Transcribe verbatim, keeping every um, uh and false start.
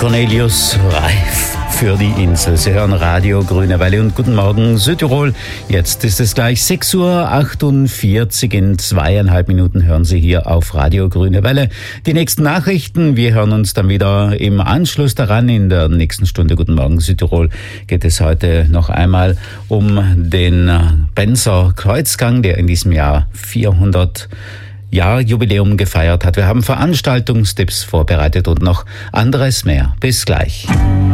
Cornelius Reif für die Insel. Sie hören Radio Grüne Welle und guten Morgen Südtirol. Jetzt ist es gleich sechs Uhr achtundvierzig. In zweieinhalb Minuten hören Sie hier auf Radio Grüne Welle die nächsten Nachrichten. Wir hören uns dann wieder im Anschluss daran. In der nächsten Stunde Guten Morgen Südtirol geht es heute noch einmal um den Benser Kreuzgang, der in diesem Jahr vierhundert Jahr Jubiläum gefeiert hat. Wir haben Veranstaltungstipps vorbereitet und noch anderes mehr. Bis gleich.